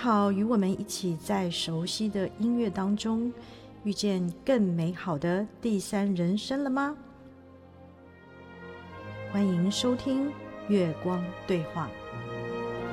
好与我们一起在熟悉的音乐当中遇见更美好的第三人生了吗？欢迎收听月光对话。